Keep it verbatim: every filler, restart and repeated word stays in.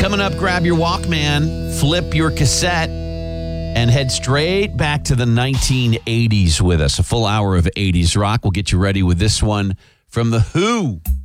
Coming up, grab your Walkman, flip your cassette, and head straight back to the nineteen eighties with us. A full hour of eighties rock. We'll get you ready with this one from The Who.